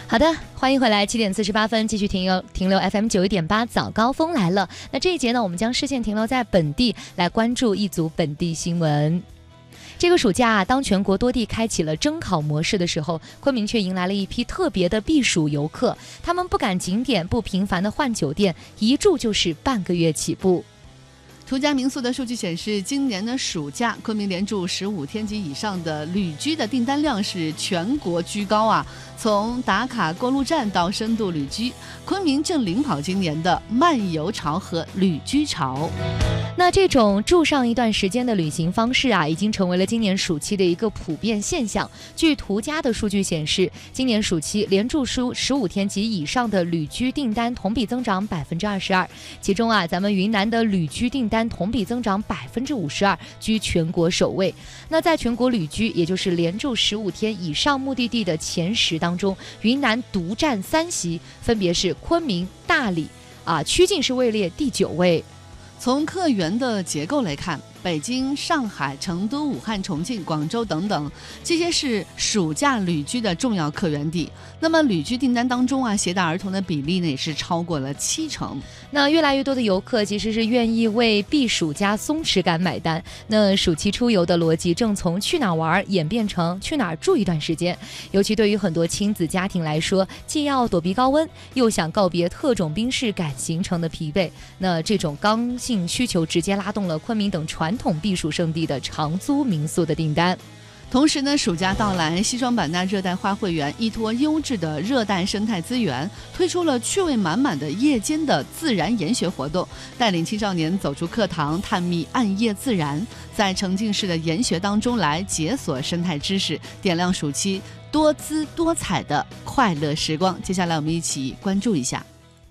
好的，欢迎回来，7:48，继续停留 FM 91.8，早高峰来了。那这一节呢，我们将视线停留在本地，来关注一组本地新闻。这个暑假当全国多地开启了征考模式的时候，昆明却迎来了一批特别的避暑游客。他们不赶景点，不频繁的换酒店，一住就是半个月起步。 途家民宿的数据显示，今年的暑假，昆明连住15天及以上的旅居的订单量是全国居高啊！从打卡过路站到深度旅居，昆明正领跑今年的漫游潮和旅居潮。 那这种住上一段时间的旅行方式啊，已经成为了今年暑期的一个普遍现象。据途家的数据显示，今年暑期连住15天及以上的旅居订单同比增长22%，其中啊，咱们云南的旅居订单同比增长52%，居全国首位。那在全国旅居，也就是连住15天以上目的地的前10当中，云南独占3席，分别是昆明、大理曲靖是位列第9位。 从客源的结构来看，北京、上海、成都、武汉、重庆、广州等等，这些是暑假旅居的重要客源地。那么旅居订单当中啊，携带儿童的比例呢也是超过了70%。 那越来越多的游客其实是愿意为避暑加松弛感买单。那暑期出游的逻辑正从去哪玩演变成去哪住一段时间。尤其对于很多亲子家庭来说，既要躲避高温，又想告别特种兵式感形成的疲惫。那这种刚性需求直接拉动了昆明等传统避暑胜地的长租民宿的订单。 同时呢，暑假到来，西双版纳热带花卉园依托优质的热带生态资源，推出了趣味满满的夜间的自然研学活动，带领青少年走出课堂，探秘暗夜自然，在沉浸式的研学当中来解锁生态知识，点亮暑期多姿多彩的快乐时光。接下来我们一起关注一下。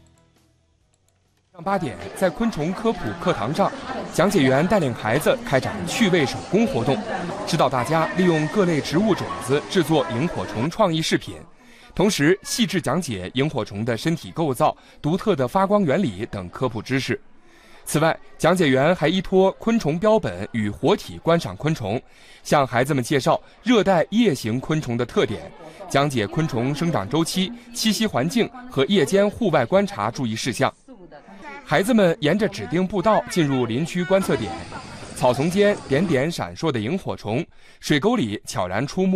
上8点，在昆虫科普课堂上，讲解员带领孩子开展趣味手工活动，指导大家利用各类植物种子制作萤火虫创意饰品，同时细致讲解萤火虫的身体构造、独特的发光原理等科普知识。此外，讲解员还依托昆虫标本与活体观赏昆虫，向孩子们介绍热带夜行昆虫的特点，讲解昆虫生长周期、栖息环境和夜间户外观察注意事项。孩子们沿着指定步道进入林区观测点，草丛间点点闪烁的萤火虫，水沟里悄然出没